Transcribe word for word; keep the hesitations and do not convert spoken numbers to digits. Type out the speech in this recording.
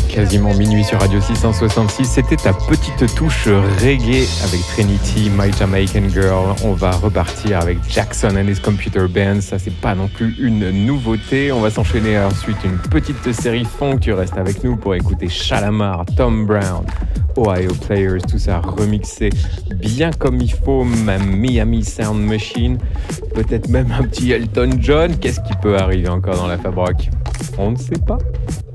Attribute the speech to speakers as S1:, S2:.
S1: Quasiment minuit sur Radio six cent soixante-six, c'était ta petite touche reggae avec Trinity, My Jamaican Girl. On va repartir avec Jackson and his Computer Band, ça c'est pas non plus une nouveauté. On va s'enchaîner ensuite une petite série funk, tu restes avec nous pour écouter Shalamar, Tom Brown, Ohio Players, tout ça remixé bien comme il faut, même Miami Sound Machine, peut-être même un petit Elton John. Qu'est-ce qui peut arriver encore dans la fabrique? On ne sait pas.